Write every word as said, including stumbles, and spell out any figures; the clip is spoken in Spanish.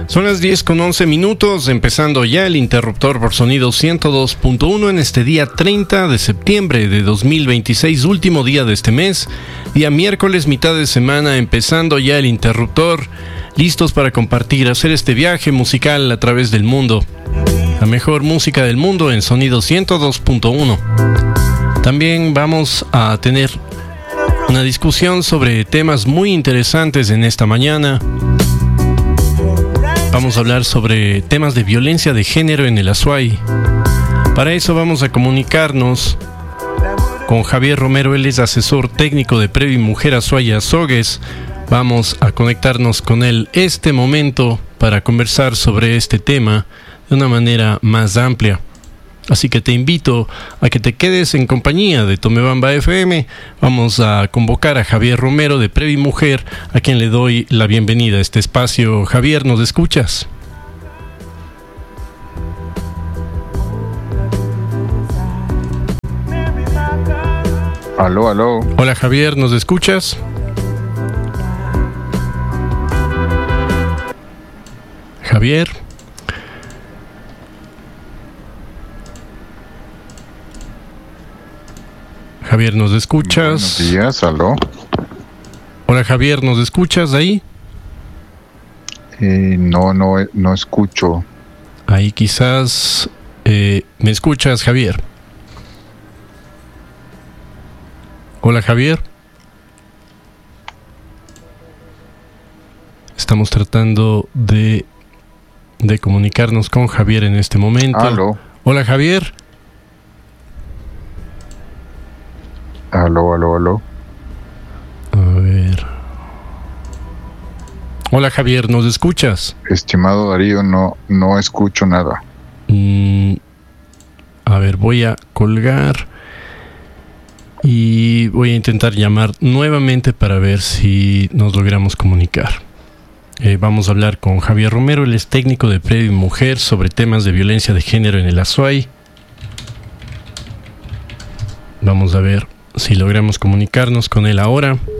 Son las diez con once minutos, empezando ya el interruptor por sonido ciento dos punto uno en este día treinta de septiembre de dos mil veintiséis, último día de este mes, día miércoles, mitad de semana, empezando ya el interruptor, listos para compartir, hacer este viaje musical a través del mundo. La mejor música del mundo en sonido ciento dos punto uno. También vamos a tener una discusión sobre temas muy interesantes en esta mañana. Vamos a hablar sobre temas de violencia de género en el Azuay. Para eso vamos a comunicarnos con Javier Romero, él es asesor técnico de Previ Mujer Azuay Azogues. Vamos a conectarnos con él este momento para conversar sobre este tema de una manera más amplia. Así que te invito a que te quedes en compañía de Tomebamba F M. Vamos a convocar a Javier Romero de Previ Mujer, a quien le doy la bienvenida a este espacio. Javier, ¿nos escuchas? Aló, aló. Hola Javier, ¿nos escuchas? Javier. Javier, ¿nos escuchas? Buenos días, aló. Hola Javier, ¿nos escuchas ahí? Eh, no, no, no escucho. Ahí quizás... Eh, ¿me escuchas, Javier? Hola Javier. Estamos tratando de, de comunicarnos con Javier en este momento. Aló. Hola Javier. Aló, aló, aló. A ver. Hola Javier, ¿nos escuchas? Estimado Darío, no, no escucho nada. Mm, a ver, voy a colgar y voy a intentar llamar nuevamente para ver si nos logramos comunicar. Eh, vamos a hablar con Javier Romero, él es técnico de Previ Mujer sobre temas de violencia de género en el Azuay. Vamos a ver si logramos comunicarnos con él ahora.